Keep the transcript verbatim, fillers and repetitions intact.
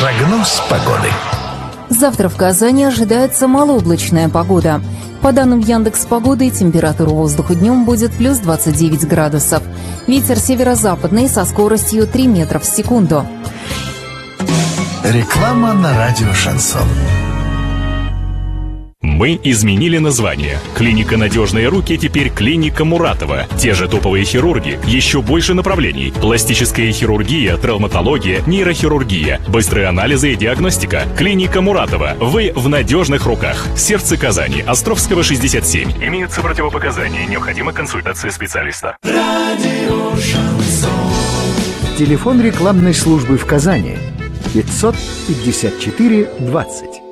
Прогноз погоды. Завтра в Казани ожидается малооблачная погода. По данным Яндекс.Погоды, температура воздуха днем будет плюс двадцать девять градусов. Ветер северо-западный со скоростью три метра в секунду. Реклама на радио «Шансон». Мы изменили название. Клиника «Надежные руки» теперь клиника Муратова. Те же топовые хирурги, еще больше направлений. Пластическая хирургия, травматология, нейрохирургия, быстрые анализы и диагностика. Клиника Муратова. Вы в надежных руках. Сердце Казани. Островского, шестьдесят семь. Имеются противопоказания. Необходима консультация специалиста. Радио «Шансон». Телефон рекламной службы в Казани пятьсот пятьдесят четыре двадцать.